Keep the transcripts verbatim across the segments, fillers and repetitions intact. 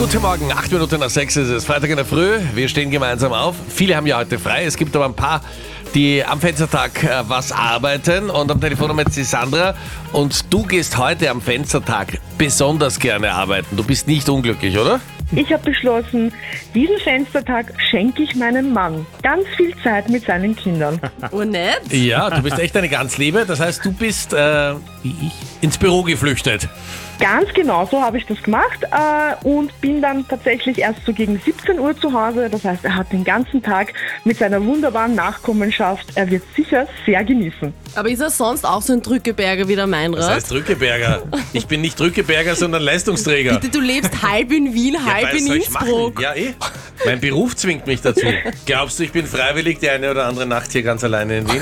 Guten Morgen, acht Minuten nach sechs ist es, Freitag in der Früh. Wir stehen gemeinsam auf. Viele haben ja heute frei. Es gibt aber ein paar, die am Fenstertag äh, was arbeiten. Und am Telefon haben wir jetzt die Sandra. Und du gehst heute am Fenstertag besonders gerne arbeiten. Du bist nicht unglücklich, oder? Ich habe beschlossen, diesen Fenstertag schenke ich meinem Mann. Ganz viel Zeit mit seinen Kindern. Oh, nett. Ja, du bist echt eine ganz Liebe. Das heißt, du bist, äh, wie ich, ins Büro geflüchtet. Ganz genau, so habe ich das gemacht äh, und bin dann tatsächlich erst so gegen siebzehn Uhr zu Hause. Das heißt, er hat den ganzen Tag mit seiner wunderbaren Nachkommenschaft. Er wird sicher sehr genießen. Aber ist er sonst auch so ein Drückeberger wie der Meinrad? Das heißt Drückeberger. Ich bin nicht Drückeberger, sondern Leistungsträger. Bitte, du lebst halb in Wien, halb Ja, was in soll ich machen? Innsbruck. Ja, eh. Mein Beruf zwingt mich dazu. Glaubst du, ich bin freiwillig die eine oder andere Nacht hier ganz alleine in Wien?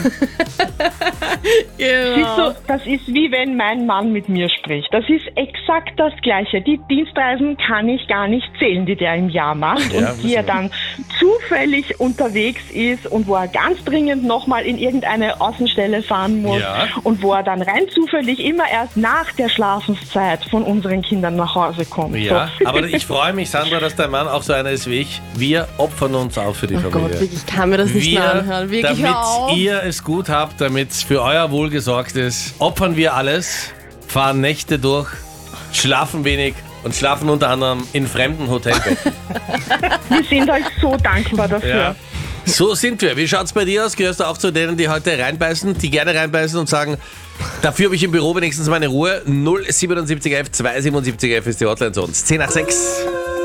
Siehst du, das ist wie wenn mein Mann mit mir spricht. Das ist exakt das Gleiche. Die Dienstreisen kann ich gar nicht zählen, die der im Jahr macht Ja, und die er dann zufällig unterwegs ist und wo er ganz dringend nochmal in irgendeine Außenstelle fahren muss Ja. und wo er dann rein zufällig immer erst nach der Schlafenszeit von unseren Kindern nach Hause kommt. Ja, So. aber ich freue mich, Sandra, dass dein Mann auch so einer ist wie ich. Wir opfern uns auf für die Oh Familie. Gott, wirklich, ich kann mir das nicht wir, mehr anhören. Wirklich, hör auf. damit ihr es gut habt, damit für euer Wohl gesorgt ist, opfern wir alles, fahren Nächte durch, schlafen wenig und schlafen unter anderem in fremden Hotelbetten. Wir sind euch so dankbar dafür. Ja. So sind wir. Wie schaut's bei dir aus? Gehörst du auch zu denen, die heute reinbeißen, die gerne reinbeißen und sagen, dafür habe ich im Büro wenigstens meine Ruhe? null sieben sieben elf zwei sieben sieben elf ist die Hotline zu uns. zehn nach sechs.